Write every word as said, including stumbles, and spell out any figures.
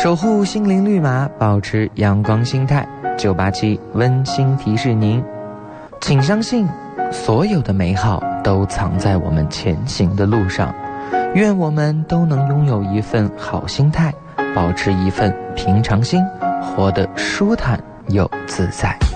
守护心灵绿码，保持阳光心态。九八七温馨提示您，请相信所有的美好都藏在我们前行的路上。愿我们都能拥有一份好心态，保持一份平常心，活得舒坦又自在。